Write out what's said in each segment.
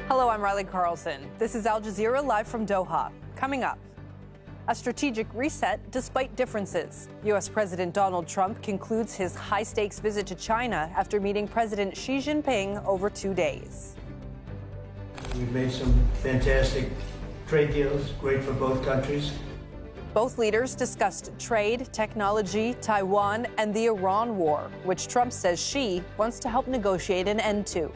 Hello, I'm Riley Carlson. This is Al Jazeera live from Doha. Coming up, a strategic reset despite differences. U.S. President Donald Trump concludes his high-stakes visit to China after meeting President Xi Jinping over 2 days. We've made some fantastic trade deals, great for both countries. Both leaders discussed trade, technology, Taiwan, and the Iran war, which Trump says Xi wants to help negotiate an end to.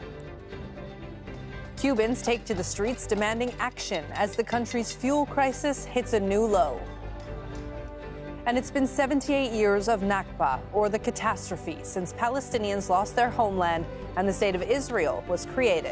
Cubans take to the streets demanding action as the country's fuel crisis hits a new low. And it's been 78 years of Nakba, or the catastrophe, since Palestinians lost their homeland and the State of Israel was created.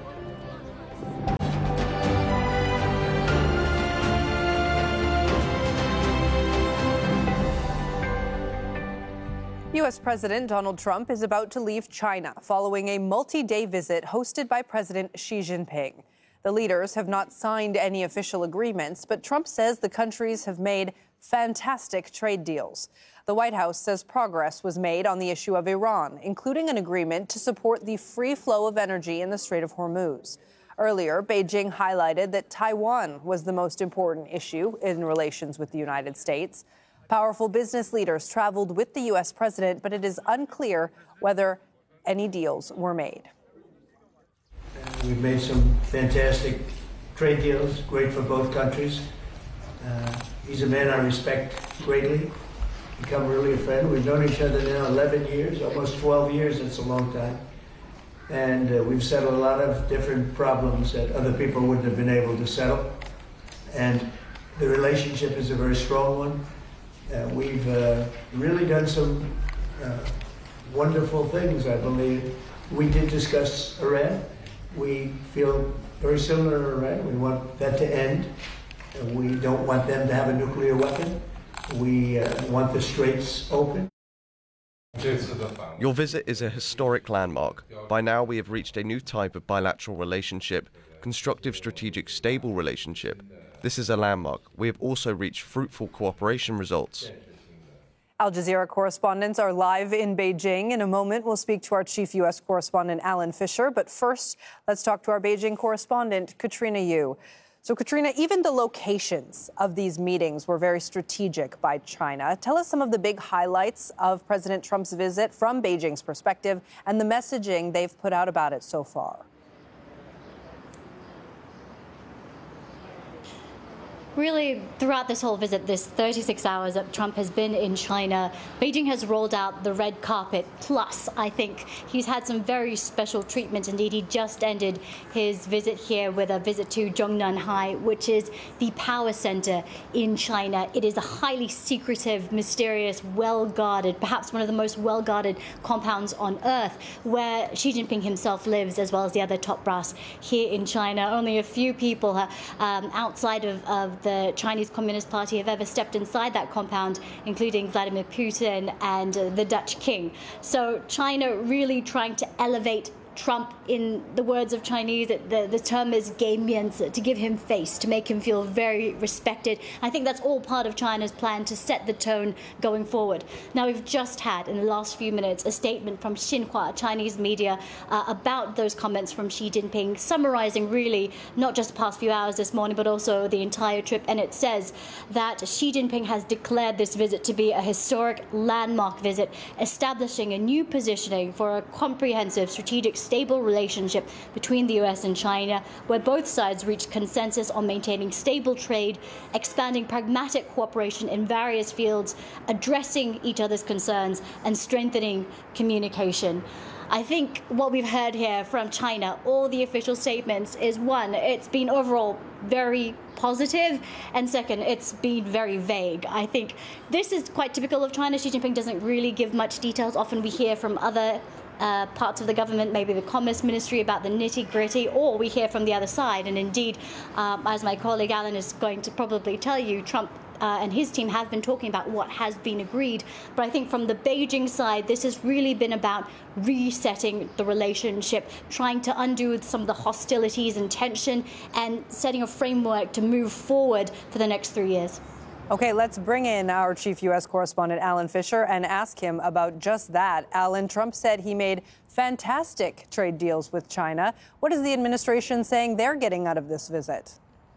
U.S. President Donald Trump is about to leave China following a multi-day visit hosted by President Xi Jinping. The leaders have not signed any official agreements, but Trump says the countries have made fantastic trade deals. The White House says progress was made on the issue of Iran, including an agreement to support the free flow of energy in the Strait of Hormuz. Earlier, Beijing highlighted that Taiwan was the most important issue in relations with the United States. Powerful business leaders traveled with the U.S. president, but it is unclear whether any deals were made. We've made some fantastic trade deals, great for both countries. He's a man I respect greatly, become really a friend. We've known each other now 11 years, almost 12 years. It's a long time. And we've settled a lot of different problems that other people wouldn't have been able to settle. And the relationship is a very strong one. We've really done some wonderful things, I believe. We did discuss Iran. We feel very similar to Iran. We want that to end. We don't want them to have a nuclear weapon. We want the straits open. Your visit is a historic landmark. By now, we have reached a new type of bilateral relationship, constructive, strategic, stable relationship. This is a landmark. We have also reached fruitful cooperation results. Al Jazeera correspondents are live in Beijing. In a moment, we'll speak to our chief U.S. correspondent, Alan Fisher. But first, let's talk to our Beijing correspondent, Katrina Yu. So, Katrina, even the locations of these meetings were very strategic by China. Tell us some of the big highlights of President Trump's visit from Beijing's perspective and the messaging they've put out about it so far. Really, throughout this whole visit, this 36 hours that Trump has been in China, Beijing has rolled out the red carpet. Plus, I think he's had some very special treatment. Indeed, he just ended his visit here with a visit to Zhongnanhai, which is the power center in China. It is a highly secretive, mysterious, well-guarded, perhaps one of the most well-guarded compounds on Earth, where Xi Jinping himself lives, as well as the other top brass here in China. Only a few people outside of the Chinese Communist Party have ever stepped inside that compound, including Vladimir Putin and the Dutch king. So China really trying to elevate Trump, in the words of Chinese, the term is "给面子," to give him face, to make him feel very respected. I think that's all part of China's plan to set the tone going forward. Now, we've just had, in the last few minutes, a statement from Xinhua, Chinese media, about those comments from Xi Jinping, summarizing really not just the past few hours this morning, but also the entire trip. And it says that Xi Jinping has declared this visit to be a historic landmark visit, establishing a new positioning for a comprehensive strategic stable relationship between the U.S. and China, where both sides reached consensus on maintaining stable trade, expanding pragmatic cooperation in various fields, addressing each other's concerns, and strengthening communication. I think what we've heard here from China, all the official statements, is one, it's been overall very positive, and second, it's been very vague. I think this is quite typical of China. Xi Jinping doesn't really give much details. Often we hear from other parts of the government, maybe the Commerce Ministry, about the nitty-gritty, or we hear from the other side. And indeed, as my colleague Alan is going to probably tell you, Trump and his team have been talking about what has been agreed. But I think from the Beijing side, this has really been about resetting the relationship, trying to undo some of the hostilities and tension, and setting a framework to move forward for the next 3 years. Okay, let's bring in our chief U.S. correspondent, Alan Fisher, and ask him about just that. Alan, Trump said he made fantastic trade deals with China. What is the administration saying they're getting out of this visit?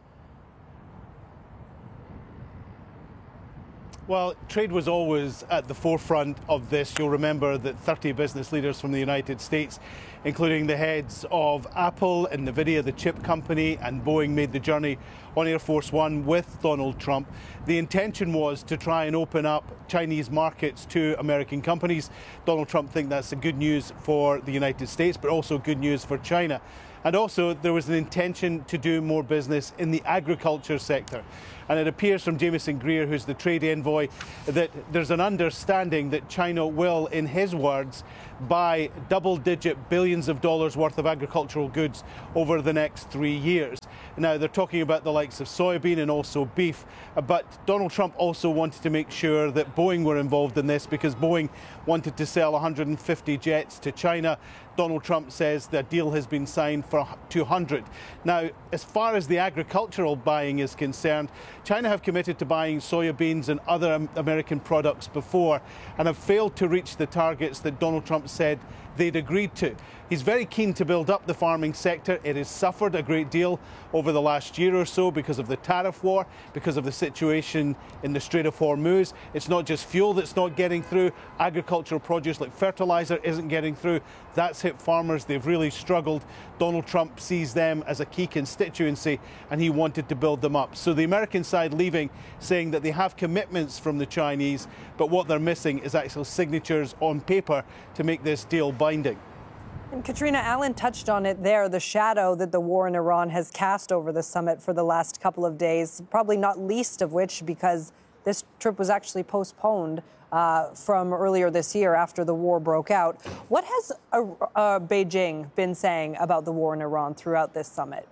Well, trade was always at the forefront of this. You'll remember that 30 business leaders from the United States, including the heads of Apple and NVIDIA, the chip company, and Boeing, made the journey on Air Force One with Donald Trump. The intention was to try and open up Chinese markets to American companies. Donald Trump thinks that's a good news for the United States, but also good news for China. And also, there was an intention to do more business in the agriculture sector. And it appears from Jameson Greer, who's the trade envoy, that there's an understanding that China will, in his words, buy double-digit billions of dollars worth of agricultural goods over the next 3 years. Now, they're talking about the likes of soybean and also beef, but Donald Trump also wanted to make sure that Boeing were involved in this because Boeing wanted to sell 150 jets to China. Donald Trump says the deal has been signed for 200. Now, as far as the agricultural buying is concerned, China have committed to buying soybeans and other American products before and have failed to reach the targets that Donald Trump said they'd agreed to. He's very keen to build up the farming sector. It has suffered a great deal over the last year or so because of the tariff war, because of the situation in the Strait of Hormuz. It's not just fuel that's not getting through. Agricultural produce like fertilizer isn't getting through. That's hit farmers. They've really struggled. Donald Trump sees them as a key constituency and he wanted to build them up. So the American side leaving, saying that they have commitments from the Chinese, but what they're missing is actual signatures on paper to make this deal binding. And Katrina, Allen touched on it there, the shadow that the war in Iran has cast over the summit for the last couple of days, probably not least of which because this trip was actually postponed from earlier this year after the war broke out. What has Beijing been saying about the war in Iran throughout this summit?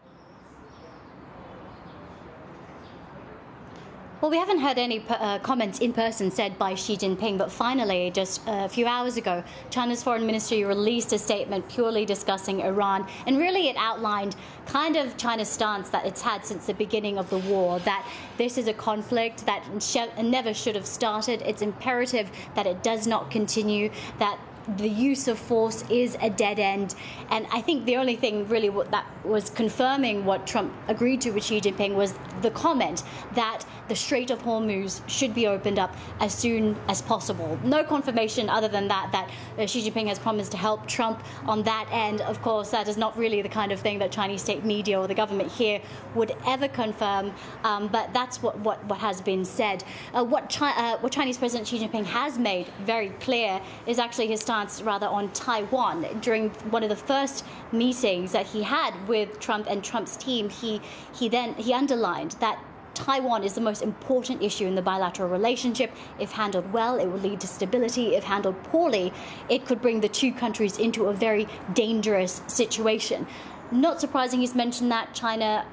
Well, we haven't heard any comments in person said by Xi Jinping, but finally, just a few hours ago, China's foreign ministry released a statement purely discussing Iran, and really it outlined kind of China's stance that it's had since the beginning of the war, that this is a conflict that never should have started. It's imperative that it does not continue, that the use of force is a dead end. And I think the only thing really that was confirming what Trump agreed to with Xi Jinping was the comment that the Strait of Hormuz should be opened up as soon as possible. No confirmation other than that Xi Jinping has promised to help Trump on that end. Of course, that is not really the kind of thing that Chinese state media or the government here would ever confirm, but that's what has been said. What Chinese President Xi Jinping has made very clear is actually his stance rather on Taiwan. During one of the first meetings that he had with Trump and Trump's team, he underlined that Taiwan is the most important issue in the bilateral relationship. If handled well, it will lead to stability. If handled poorly, it could bring the two countries into a very dangerous situation. Not surprising he's mentioned that China,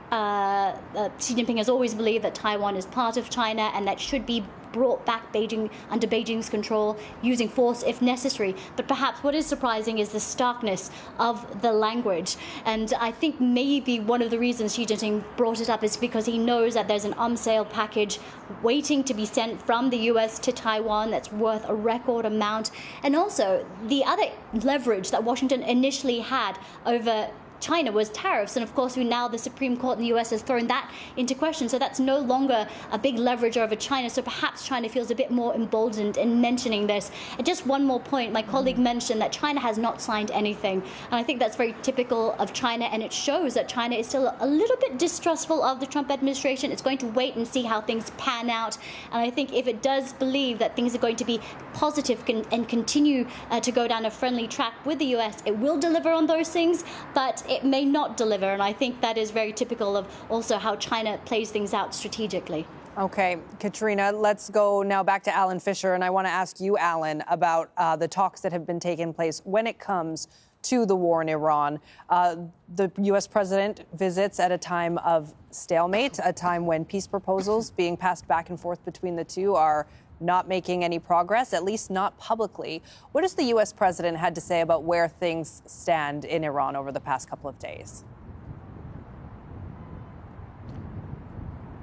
Xi Jinping has always believed that Taiwan is part of China and that should be brought back under Beijing's control, using force if necessary. But perhaps what is surprising is the starkness of the language. And I think maybe one of the reasons Xi Jinping brought it up is because he knows that there's an arms sale package waiting to be sent from the US to Taiwan that's worth a record amount. And also, the other leverage that Washington initially had over China was tariffs, and of course now the Supreme Court in the US has thrown that into question, so that's no longer a big leverage over China, so perhaps China feels a bit more emboldened in mentioning this. And just one more point, my colleague mentioned that China has not signed anything, and I think that's very typical of China, and it shows that China is still a little bit distrustful of the Trump administration. It's going to wait and see how things pan out, and I think if it does believe that things are going to be positive and continue to go down a friendly track with the US, it will deliver on those things, but it may not deliver, and I think that is very typical of also how China plays things out strategically. Okay, Katrina, let's go now back to Alan Fisher, and I want to ask you, Alan, about the talks that have been taking place when it comes to the war in Iran. The U.S. president visits at a time of stalemate, a time when peace proposals being passed back and forth between the two are not making any progress, at least not publicly. What has the U.S. president had to say about where things stand in Iran over the past couple of days?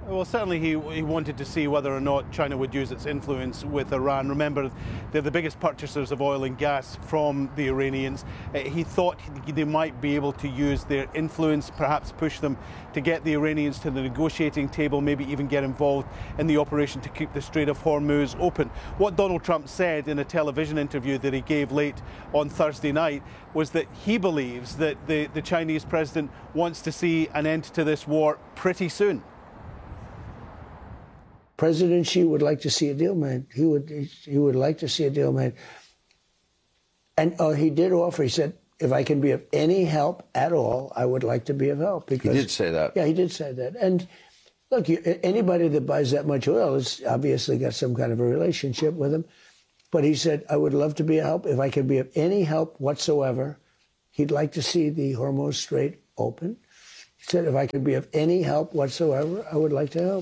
Well, certainly he wanted to see whether or not China would use its influence with Iran. Remember, they're the biggest purchasers of oil and gas from the Iranians. He thought they might be able to use their influence, perhaps push them to get the Iranians to the negotiating table, maybe even get involved in the operation to keep the Strait of Hormuz open. What Donald Trump said in a television interview that he gave late on Thursday night was that he believes that the Chinese president wants to see an end to this war pretty soon. President Xi would like to see a deal made. He would like to see a deal made. And he did offer, he said, if I can be of any help at all, I would like to be of help. Because, he did say that. Yeah, he did say that. And look, anybody that buys that much oil has obviously got some kind of a relationship with him. But he said, I would love to be of help. If I can be of any help whatsoever, he'd like to see the Hormuz Strait open. He said, if I could be of any help whatsoever, I would like to help.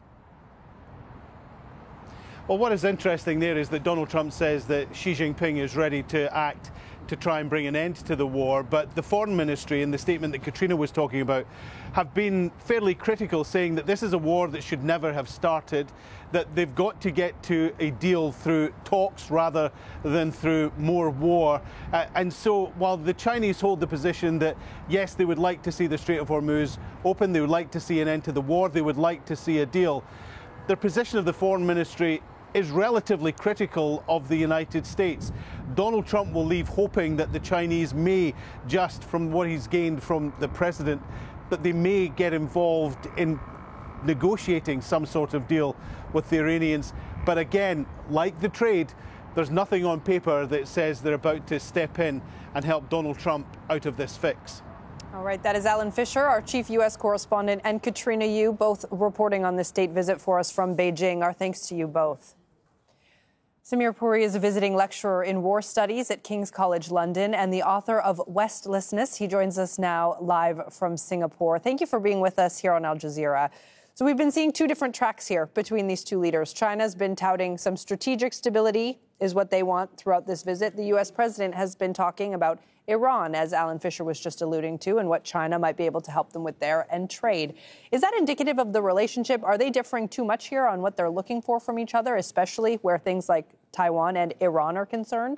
Well, what is interesting there is that Donald Trump says that Xi Jinping is ready to act to try and bring an end to the war, but the Foreign Ministry, in the statement that Katrina was talking about, have been fairly critical, saying that this is a war that should never have started, that they've got to get to a deal through talks rather than through more war. And so while the Chinese hold the position that, yes, they would like to see the Strait of Hormuz open, they would like to see an end to the war, they would like to see a deal, their position of the Foreign Ministry is relatively critical of the United States. Donald Trump will leave hoping that the Chinese may, just from what he's gained from the president, that they may get involved in negotiating some sort of deal with the Iranians. But again, like the trade, there's nothing on paper that says they're about to step in and help Donald Trump out of this fix. All right, that is Alan Fisher, our chief U.S. correspondent, and Katrina Yu, both reporting on this state visit for us from Beijing. Our thanks to you both. Samir Puri is a visiting lecturer in war studies at King's College London and the author of Westlessness. He joins us now live from Singapore. Thank you for being with us here on Al Jazeera. So we've been seeing two different tracks here between these two leaders. China's been touting some strategic stability is what they want throughout this visit. The U.S. president has been talking about Iran, as Alan Fisher was just alluding to, and what China might be able to help them with there, and trade. Is that indicative of the relationship? Are they differing too much here on what they're looking for from each other, especially where things like Taiwan and Iran are concerned?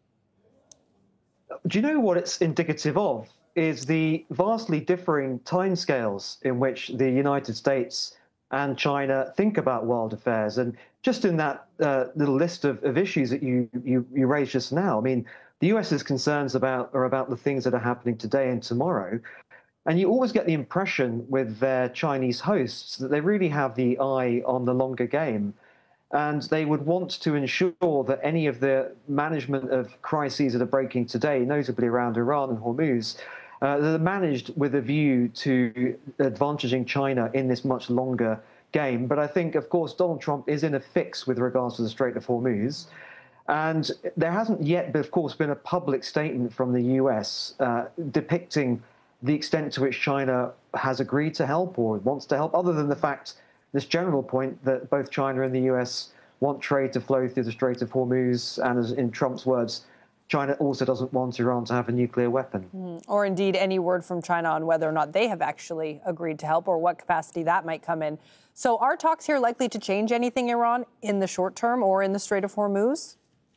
Do you know what it's indicative of? Is the vastly differing timescales in which the United States and China think about world affairs. And just in that little list of issues that you raised just now, I mean, the US's concerns are about the things that are happening today and tomorrow. And you always get the impression with their Chinese hosts that they really have the eye on the longer game. And they would want to ensure that any of the management of crises that are breaking today, notably around Iran and Hormuz, they're managed with a view to advantaging China in this much longer game. But I think, of course, Donald Trump is in a fix with regards to the Strait of Hormuz. And there hasn't yet, of course, been a public statement from the US depicting the extent to which China has agreed to help or wants to help, other than the fact, this general point, that both China and the US want trade to flow through the Strait of Hormuz. And as in Trump's words, China also doesn't want Iran to have a nuclear weapon. Or indeed any word from China on whether or not they have actually agreed to help or what capacity that might come in. So are talks here likely to change anything, Iran, in the short term or in the Strait of Hormuz?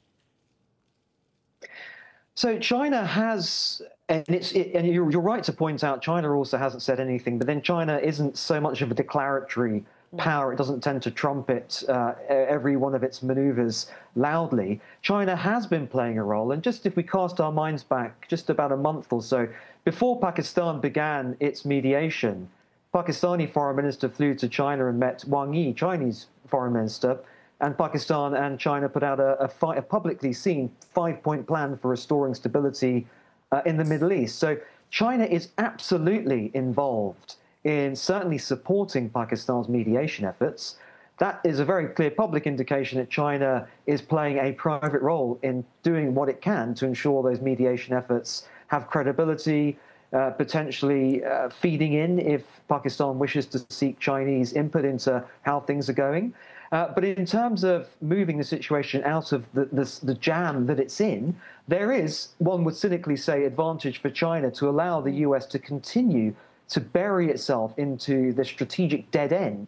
So China has, and you're right to point out, China also hasn't said anything, but then China isn't so much of a declaratory power. It doesn't tend to trumpet every one of its maneuvers loudly. China has been playing a role, and just if we cast our minds back just about a month or so, before Pakistan began its mediation, Pakistani foreign minister flew to China and met Wang Yi, Chinese foreign minister, and Pakistan and China put out a publicly seen 5-point plan for restoring stability in the Middle East. So China is absolutely involved in certainly supporting Pakistan's mediation efforts. That is a very clear public indication that China is playing a private role in doing what it can to ensure those mediation efforts have credibility, potentially feeding in if Pakistan wishes to seek Chinese input into how things are going. But in terms of moving the situation out of the jam that it's in, there is, one would cynically say, advantage for China to allow the US to continue to bury itself into the strategic dead end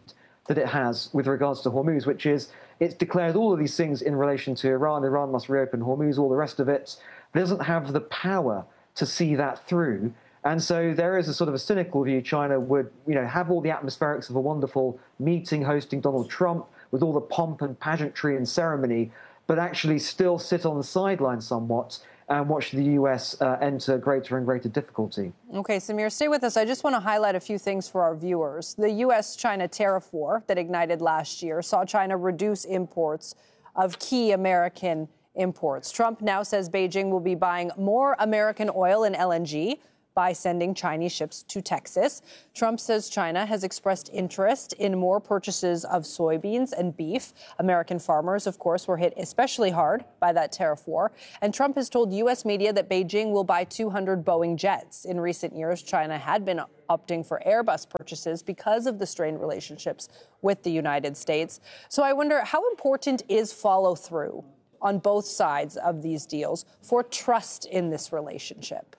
that it has with regards to Hormuz, which is it's declared all of these things in relation to Iran. Iran must reopen Hormuz, all the rest of it. It doesn't have the power to see that through. And so there is a sort of a cynical view. China would, have all the atmospherics of a wonderful meeting hosting Donald Trump with all the pomp and pageantry and ceremony, but actually still sit on the sidelines somewhat and watch the U.S. Enter greater and greater difficulty. Okay, Samir, stay with us. I just want to highlight a few things for our viewers. The U.S.-China tariff war that ignited last year saw China reduce imports of key American imports. Trump now says Beijing will be buying more American oil and LNG by sending Chinese ships to Texas. Trump says China has expressed interest in more purchases of soybeans and beef. American farmers, of course, were hit especially hard by that tariff war. And Trump has told U.S. media that Beijing will buy 200 Boeing jets. In recent years, China had been opting for Airbus purchases because of the strained relationships with the United States. So I wonder, how important is follow-through on both sides of these deals for trust in this relationship?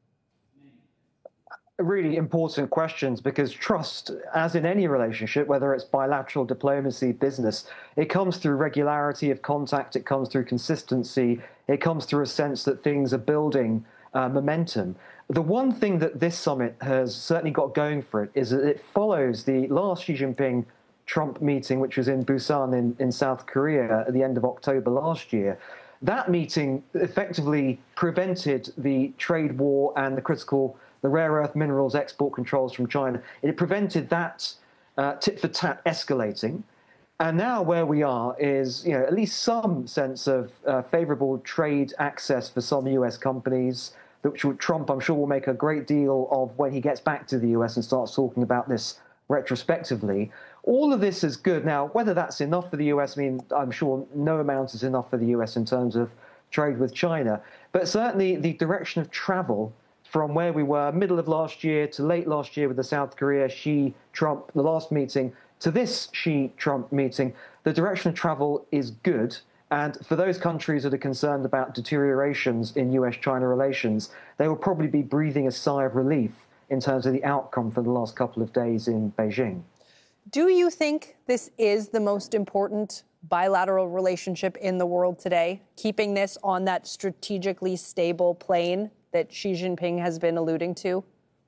Really important questions, because trust, as in any relationship, whether it's bilateral, diplomacy, business, it comes through regularity of contact, it comes through consistency, it comes through a sense that things are building momentum. The one thing that this summit has certainly got going for it is that it follows the last Xi Jinping-Trump meeting, which was in Busan in South Korea at the end of October last year. That meeting effectively prevented the trade war and the rare earth minerals export controls from China. It prevented that tit for tat escalating. And now where we are is, at least some sense of favorable trade access for some US companies, which Trump, I'm sure, will make a great deal of when he gets back to the US and starts talking about this retrospectively. All of this is good. Now, whether that's enough for the US, I'm sure no amount is enough for the US in terms of trade with China. But certainly the direction of travel from where we were middle of last year to late last year with the South Korea Xi-Trump, the last meeting, to this Xi-Trump meeting, the direction of travel is good. And for those countries that are concerned about deteriorations in US-China relations, they will probably be breathing a sigh of relief in terms of the outcome for the last couple of days in Beijing. Do you think this is the most important bilateral relationship in the world today, keeping this on that strategically stable plane that Xi Jinping has been alluding to?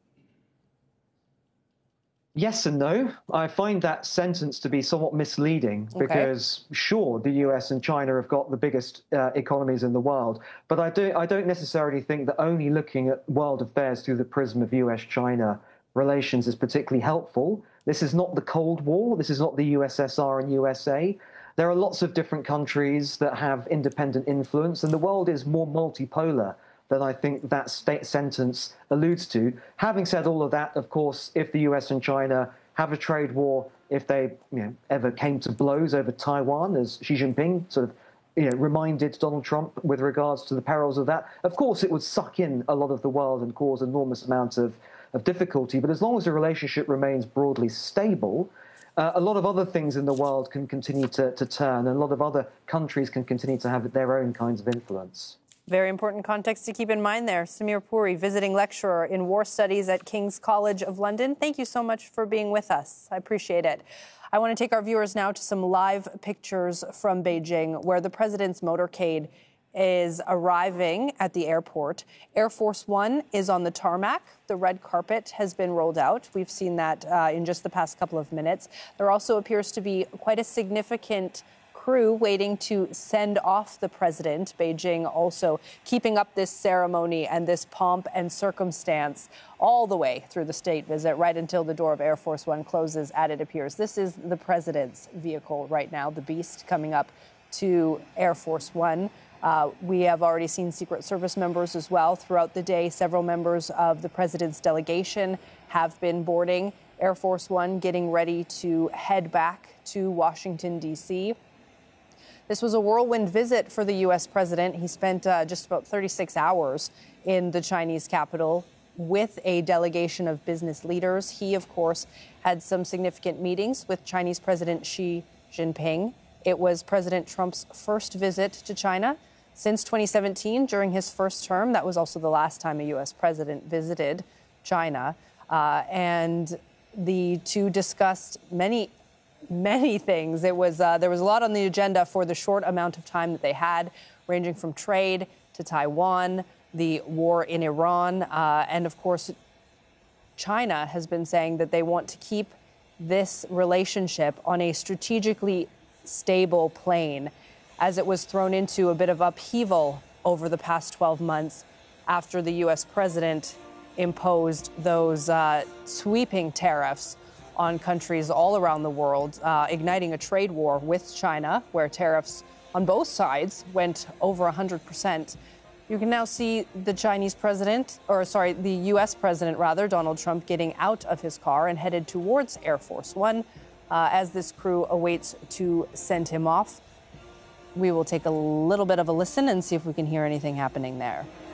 Yes and no. I find that sentence to be somewhat misleading because, sure, the US and China have got the biggest economies in the world, but I don't necessarily think that only looking at world affairs through the prism of US-China relations is particularly helpful. This is not the Cold War. This is not the USSR and USA. There are lots of different countries that have independent influence, and the world is more multipolar than I think that sentence alludes to. Having said all of that, of course, if the US and China have a trade war, if they ever came to blows over Taiwan, as Xi Jinping sort of reminded Donald Trump with regards to the perils of that, of course it would suck in a lot of the world and cause enormous amounts of difficulty. But as long as the relationship remains broadly stable, a lot of other things in the world can continue to turn, and a lot of other countries can continue to have their own kinds of influence. Very important context to keep in mind there. Samir Puri, visiting lecturer in war studies at King's College of London. Thank you so much for being with us. I appreciate it. I want to take our viewers now to some live pictures from Beijing, where the president's motorcade is arriving at the airport. Air Force One is on the tarmac. The red carpet has been rolled out. We've seen that in just the past couple of minutes. There also appears to be quite a significant crew waiting to send off the president. Beijing also keeping up this ceremony and this pomp and circumstance all the way through the state visit, right until the door of Air Force One closes, as it appears. This is the president's vehicle right now, the Beast, coming up to Air Force One. We have already seen Secret Service members as well throughout the day. Several members of the president's delegation have been boarding Air Force One, getting ready to head back to Washington, D.C. This was a whirlwind visit for the U.S. president. He spent just about 36 hours in the Chinese capital with a delegation of business leaders. He, of course, had some significant meetings with Chinese President Xi Jinping. It was President Trump's first visit to China since 2017 during his first term. That was also the last time a U.S. president visited China. And the two discussed many many things. It was there was a lot on the agenda for the short amount of time that they had, ranging from trade to Taiwan, the war in Iran, and of course, China has been saying that they want to keep this relationship on a strategically stable plane, as it was thrown into a bit of upheaval over the past 12 months after the U.S. president imposed those sweeping tariffs on countries all around the world, igniting a trade war with China, where tariffs on both sides went over 100%. You can now see the the U.S. president, Donald Trump, getting out of his car and headed towards Air Force One as this crew awaits to send him off. We will take a little bit of a listen and see if we can hear anything happening there.